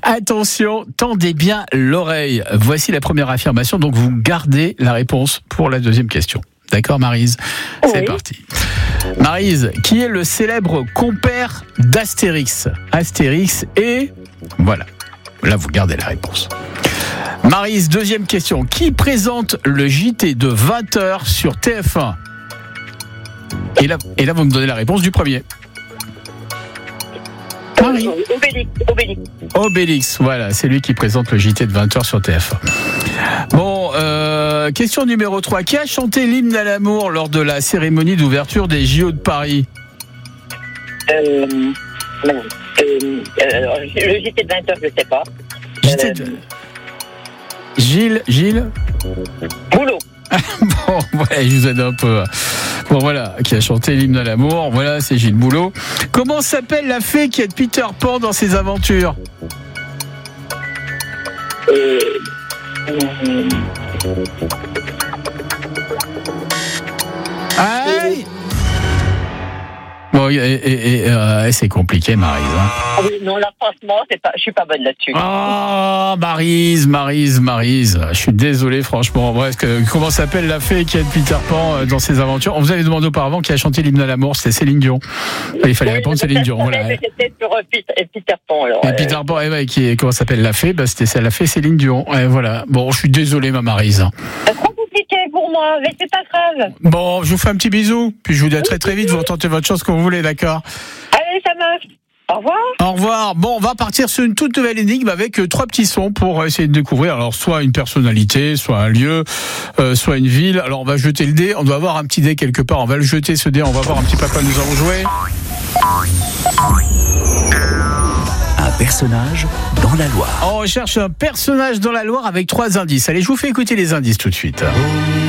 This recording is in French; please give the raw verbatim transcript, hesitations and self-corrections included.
Attention, tendez bien l'oreille. Voici la première affirmation, donc vous gardez la réponse pour la deuxième question. D'accord, Maryse ? C'est Oui. parti. Maryse, qui est le célèbre compère d'Astérix ? Astérix et... Voilà. Là, vous gardez la réponse. Maryse, deuxième question. Qui présente le J T de vingt heures sur T F un ? Et là, et là, vous me donnez la réponse du premier. Marie. Obélix, Obélix. Obélix, voilà, c'est lui qui présente le J T de vingt heures sur T F un. Bon, euh, question numéro trois. Qui a chanté l'hymne à l'amour lors de la cérémonie d'ouverture des J O de Paris ? Euh, euh, euh, le J T de vingt heures, je ne sais pas. J T de... Gilles, Gilles Boulot. Bon, ouais, je vous aide un peu. Bon, voilà, qui a chanté l'hymne à l'amour. Voilà, c'est Gilles Boulot. Comment s'appelle la fée qui aide Peter Pan dans ses aventures ? Euh, euh, Aïe ! Bon, et, et, et, euh, c'est compliqué, Maryse. Hein. ah oui, non, là, franchement, c'est pas, je suis pas bonne là-dessus. Oh, Maryse, Maryse, Maryse. Je suis désolé, franchement. Bref, que, comment s'appelle la fée qui aide Peter Pan dans ses aventures ? On vous avait demandé auparavant qui a chanté l'hymne à l'amour, c'était Céline Dion. Il fallait Oui, répondre je Céline sais, Dion. Voilà. mais C'était sur euh, Peter, Peter Pan, alors. Et euh, Peter Pan, eh ben, qui, comment s'appelle la fée ? Bah, c'était celle la fée Céline Dion. Et voilà. Bon, je suis désolé, ma Maryse. C'est trop compliqué pour moi, mais c'est pas grave. Bon, je vous fais un petit bisou. Puis je vous dis à très très vite. Vous retentez votre chance quand vous voulez, d'accord ? Allez, ça marche. Au revoir. Au revoir. Bon, on va partir sur une toute nouvelle énigme avec euh, trois petits sons pour essayer de découvrir. Alors, soit une personnalité, soit un lieu, euh, soit une ville. Alors, on va jeter le dé. On doit avoir un petit dé quelque part. On va le jeter, ce dé. On va voir un petit peu à quoi nous allons jouer. Un personnage dans la Loire. On recherche un personnage dans la Loire avec trois indices. Allez, je vous fais écouter les indices tout de suite.